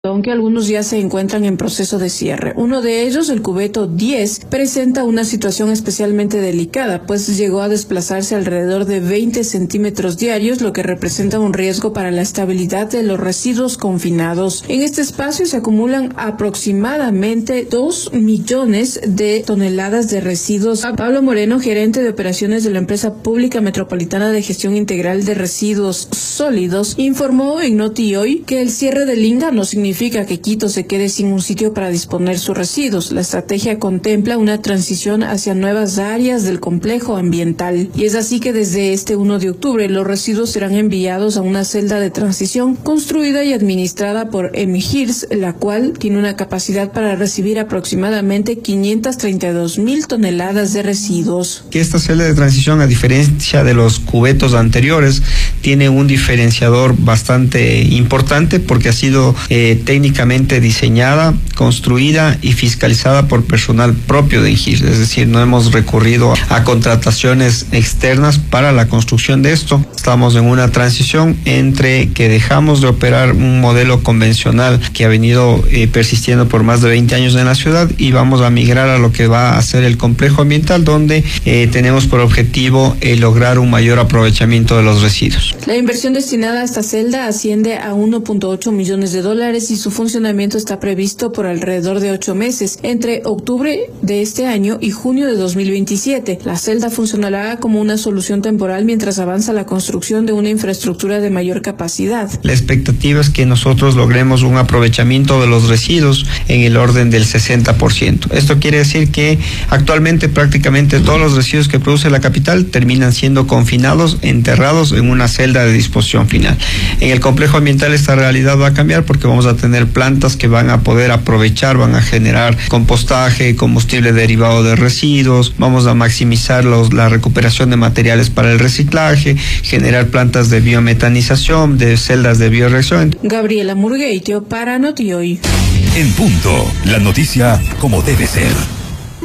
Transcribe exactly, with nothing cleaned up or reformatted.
Aunque algunos ya se encuentran en proceso de cierre. Uno de ellos, el cubeto diez, presenta una situación especialmente delicada, pues llegó a desplazarse alrededor de veinte centímetros diarios, lo que representa un riesgo para la estabilidad de los residuos confinados. En este espacio se acumulan aproximadamente dos millones de toneladas de residuos. Pablo Moreno, gerente de operaciones de la empresa pública metropolitana de gestión integral de residuos sólidos, informó en Noti Hoy que el cierre del Inga no significa significa que Quito se quede sin un sitio para disponer sus residuos. La estrategia contempla una transición hacia nuevas áreas del complejo ambiental. Y es así que desde este primero de octubre los residuos serán enviados a una celda de transición construida y administrada por Emigirs, la cual tiene una capacidad para recibir aproximadamente quinientas treinta y dos mil toneladas de residuos. Que esta celda de transición, a diferencia de los cubetos anteriores, tiene un diferenciador bastante importante porque ha sido eh, técnicamente diseñada, construida y fiscalizada por personal propio de Engirs, es decir, no hemos recurrido a contrataciones externas para la construcción de esto. Estamos en una transición entre que dejamos de operar un modelo convencional que ha venido eh, persistiendo por más de veinte años en la ciudad y vamos a migrar a lo que va a ser el complejo ambiental, donde eh, tenemos por objetivo eh, lograr un mayor aprovechamiento de los residuos. La inversión destinada a esta celda asciende a uno punto ocho millones de dólares y su funcionamiento está previsto por alrededor de ocho meses, entre octubre de este año y junio de dos mil veintisiete. La celda funcionará como una solución temporal mientras avanza la construcción de una infraestructura de mayor capacidad. La expectativa es que nosotros logremos un aprovechamiento de los residuos en el orden del sesenta por ciento. Esto quiere decir que actualmente prácticamente todos los residuos que produce la capital terminan siendo confinados, enterrados en una celda de disposición final. En el complejo ambiental esta realidad va a cambiar porque vamos a tener plantas que van a poder aprovechar, van a generar compostaje, combustible derivado de residuos, vamos a maximizar los, la recuperación de materiales para el reciclaje, generar plantas de biometanización, de celdas de bioreacción. Gabriela Murgueitio para Noti Hoy. En punto, la noticia como debe ser.